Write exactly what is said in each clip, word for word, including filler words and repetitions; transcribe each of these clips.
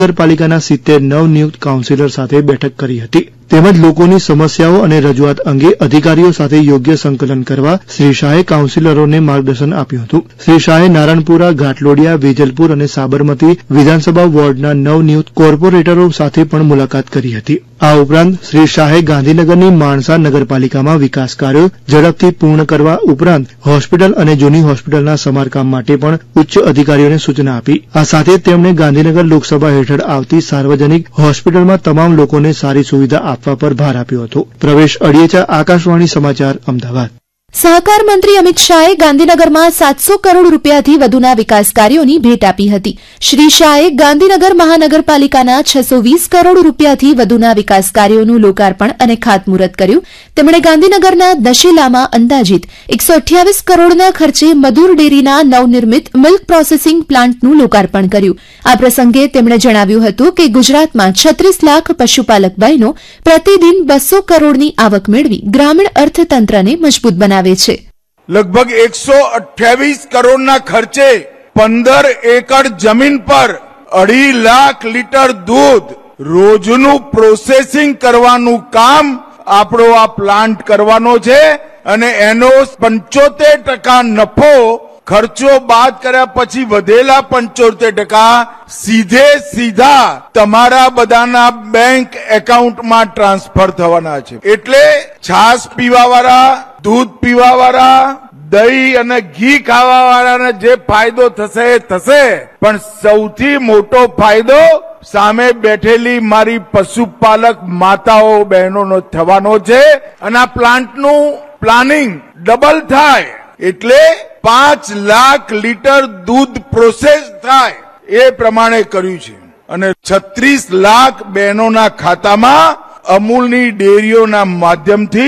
નગરપાલિકાના સિત્તેર નવનિયુક્ત કાઉન્સિલર સાથે બેઠક કરી હતી તેમજ લોકોની સમસ્યાઓ અને રજૂઆત અંગે અધિકારીઓ સાથે યોગ્ય સંકલન કરવા શ્રી શાહે કાઉન્સિલરોને માર્ગદર્શન આપ્યું હતું। શ્રી શાહે નારણપુરા, ઘાટલોડિયા, વેજલપુર અને સાબરમતી વિધાનસભા વોર્ડના નવનિયુક્ત કોર્પોરેટરો સાથે પણ મુલાકાત કરી હતી। આ ઉપરાંત શ્રી શાહે ગાંધીનગરની માણસા નગરપાલિકામાં વિકાસ કાર્યો ઝડપથી પૂર્ણ કરવા ઉપરાંત હોસ્પિટલ અને જૂની હોસ્પિટલના સમારકામ માટે પણ ઉચ્ચ અધિકારીઓને સૂચના આપી। આ સાથે તેમણે ગાંધીનગર લોકસભા હેઠળ આવતી સાર્વજનિક હોસ્પિટલમાં તમામ લોકોને સારી સુવિધા આપવા પર ભાર આપ્યો હતો। પ્રવેશ અડિયેચા, આકાશવાણી સમાચાર, અમદાવાદ। સહકાર મંત્રી અમિત શાહે ગાંધીનગરમાં સાતસો કરોડ રૂપિયાથી વધુના વિકાસ કાર્યોની ભેટ આપી હતી। શ્રી શાહે ગાંધીનગર મહાનગરપાલિકાના છસો વીસ કરોડ રૂપિયાથી વધુના વિકાસ કાર્યોનું લોકાર્પણ અને ખાતમુહૂર્ત કર્યું। તેમણે ગાંધીનગરના દશેલામાં અંદાજિત એકસો અઠ્યાવીસ કરોડના ખર્ચે મધુર ડેરીના નવનિર્મિત મિલ્ક પ્રોસેસિંગ પ્લાન્ટનું લોકાર્પણ કર્યું। આ પ્રસંગે તેમણે જણાવ્યું હતું કે ગુજરાતમાં છત્રીસ લાખ પશુપાલક બહેનો પ્રતિદિન બસો કરોડની આવક મેળવી ગ્રામીણ અર્થતંત્રને મજબૂત બનાવે છે। लगभग एक सौ अट्ठाईस करोड़ ना खर्चे पंदर एकड़ जमीन पर अढ़ी लाख लीटर दूध रोजनु प्रोसेसिंग करवानु काम आपड़ो आ प्लांट करवानो छे अने एनो पंचोतेर टका नफो खर्चो बाद कर्या पछी वधेला पंचोतेर टका सीधे सीधा तमारा बधाना बैंक एकाउंट में ट्रांसफर थवाना छे। एटले छास पीवावाळा, दूध पीवावाळा, दही अने घी खावावाळाने जे फायदो थशे थशे पण सौथी मोटो फायदो सामे बेठेली मारी पशुपालक माताओ बहनोनो थवानो छे अने आ प्लांटनुं प्लानिंग डबल थाय एटले पांच लाख लीटर दूध प्रोसेस थाय ए प्रमाणे कर्युं छे अने छत्रीस लाख बहनोना खातामां अमूलनी डेरीओना माध्यमथी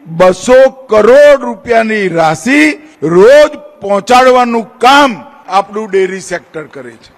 बसो करोड़ रूपियानी राशि रोज पहोंचाडवानुं काम आपणुं डेरी सेक्टर करे छे।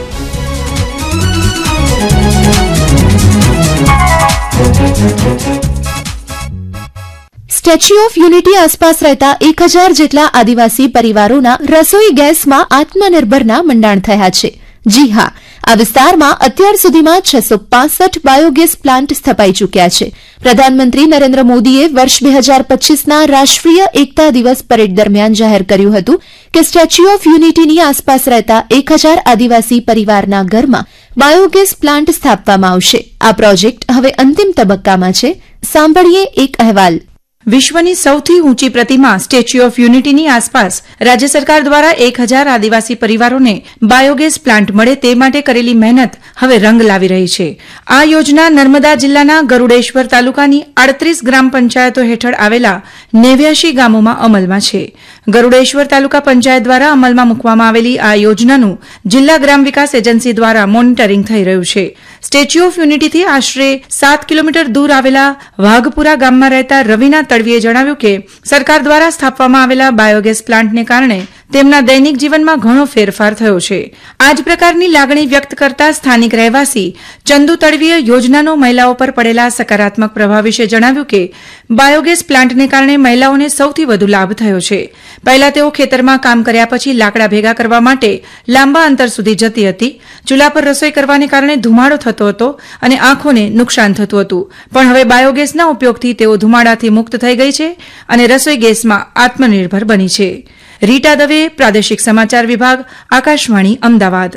સ્ટેચ્યુ ઓફ યુનિટી આસપાસ રહેતા એક હજાર જેટલા આદિવાસી પરિવારોના રસોઈ ગેસમાં આત્મનિર્ભરના મંડાણ થયા છે। જી હા, આ વિસ્તારમાં અત્યાર સુધીમાં છસો પાસઠ બાયોગેસ પ્લાન્ટ સ્થપાઈ ચૂક્યા છે। પ્રધાનમંત્રી નરેન્દ્ર મોદીએ વર્ષ બે હજાર પચ્ચીસના રાષ્ટ્રીય એકતા દિવસ પરેડ દરમિયાન જાહેર કર્યું હતું કે સ્ટેચ્યુ ઓફ યુનિટીની આસપાસ રહેતા એક હજાર આદિવાસી પરિવારના ઘરમાં બાયોગેસ પ્લાન્ટ સ્થાપવામાં આવશે। આ પ્રોજેક્ટ હવે અંતિમ તબક્કામાં છે। સાંભળીએ એક અહેવાલ। વિશ્વની સૌથી ઊંચી પ્રતિમા સ્ટેચ્યુ ઓફ યુનિટીની આસપાસ રાજ્ય સરકાર દ્વારા એક હજાર આદિવાસી પરિવારોને બાયોગેસ પ્લાન્ટ મળે તે માટે કરેલી મહેનત હવે રંગ લાવી રહી છે। આ યોજના નર્મદા જિલ્લાના ગરુડેશ્વર તાલુકાની આડત્રીસ ગ્રામ પંચાયતો હેઠળ આવેલા નેવ્યાશી ગામોમાં અમલમાં છે। ગરુડેશ્વર તાલુકા પંચાયત દ્વારા અમલમાં મૂકવામાં આવેલી આ યોજનાનું જિલ્લા ગ્રામ વિકાસ એજન્સી દ્વારા મોનિટરિંગ થઈ રહ્યું છે। સ્ટેચ્યુ ઓફ યુનિટીથી આશરે સાત કિલોમીટર દૂર આવેલા વાઘપુરા ગામમાં રહેતા રવિના તડવીએ જણાવ્યું કે સરકાર દ્વારા સ્થાપવામાં આવેલા બાયોગેસ પ્લાન્ટને કારણે તેમના દૈનિક જીવનમાં ઘણો ફેરફાર થયો છે। આ જ પ્રકારની લાગણી વ્યક્ત કરતા સ્થાનિક રહેવાસી ચંદુ તડવીએ યોજનાનો મહિલાઓ પર પડેલા સકારાત્મક પ્રભાવ વિશે જણાવ્યું કે બાયોગેસ પ્લાન્ટને કારણે મહિલાઓને સૌથી વધુ લાભ થયો છે। પહેલા તેઓ ખેતરમાં કામ કર્યા પછી લાકડા ભેગા કરવા માટે લાંબા અંતર સુધી જતી હતી। ચૂલા પર રસોઈ કરવાને કારણે ધુમાડો થતો હતો અને આંખોને નુકસાન થતું હતું, પણ હવે બાયોગેસના ઉપયોગથી તેઓ ધુમાડાથી મુક્ત થઈ ગઈ છે અને રસોઈ ગેસમાં આત્મનિર્ભર બની છે। રીટા દવે, પ્રાદેશિક સમાચાર વિભાગ, આકાશવાણી, અમદાવાદ।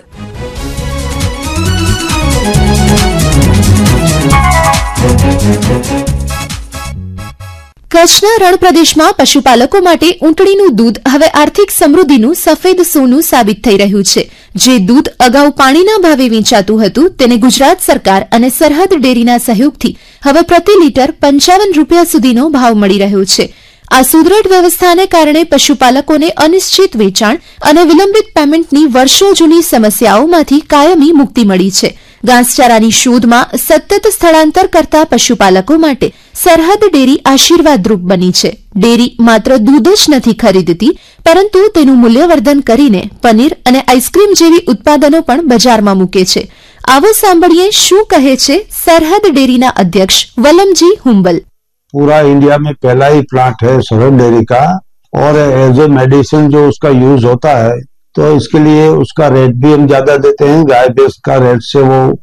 કચ્છના રણ પ્રદેશમાં પશુપાલકો માટે ઊંટડીનું દૂધ હવે આર્થિક સમૃદ્ધિનું સફેદ સોનું સાબિત થઈ રહ્યું છે। જે દૂધ અગાઉ પાણીના ભાવે વેચાતું હતું તેને ગુજરાત સરકાર અને સરહદ ડેરીના સહયોગથી હવે પ્રતિ લીટર પંચાવન રૂપિયા સુધીનો ભાવ મળી રહ્યો છે। આ સુદૃઢ વ્યવસ્થાને કારણે પશુપાલકોને અનિશ્ચિત વેચાણ અને વિલંબિત પેમેન્ટની વર્ષો જૂની સમસ્યાઓમાંથી કાયમી મુક્તિ મળી છે। ઘાસચારાની શોધમાં સતત સ્થળાંતર કરતા પશુપાલકો માટે સરહદ ડેરી આશીર્વાદરૂપ બની છે। ડેરી માત્ર દૂધ જ નથી ખરીદતી, પરંતુ તેનું મૂલ્યવર્ધન કરીને પનીર અને આઈસ્ક્રીમ જેવી ઉત્પાદનો પણ બજારમાં મૂકે છે। આવો સાંભળીએ શું કહે છે સરહદ ડેરીના અધ્યક્ષ વલમજી હુંબલ। पूरा इंडिया में पहला ही प्लांट है सरहद डेयरी का और एज ए मेडिसिन जो उसका यूज होता है तो इसके लिए उसका रेट भी हम ज्यादा देते हैं। गाय भैंस का रेट से वो